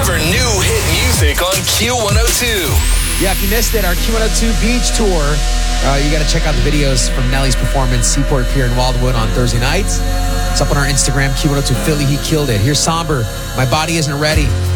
discover new hit music on Q102. Yeah, if you missed it, our Q102 Beach Tour, you got to check out the videos from Nelly's performance, Seaport Pier in Wildwood on Thursday nights. It's up on our Instagram, Q102 Philly. He killed it. Here's Somber. My body isn't ready.